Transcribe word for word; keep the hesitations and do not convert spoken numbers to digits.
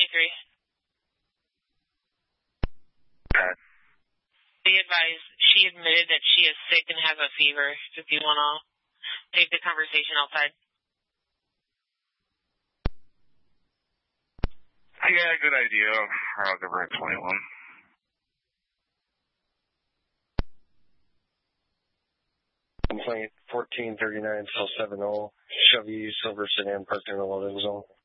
twenty-three. Okay. Be advised, she admitted that she is sick and has a fever. If you want to take the conversation outside. Yeah, good idea. I'll give her a twenty-one. Complaint fourteen thirty-nine Cell seven zero, Chevy Silver Sedan parked in the loading zone.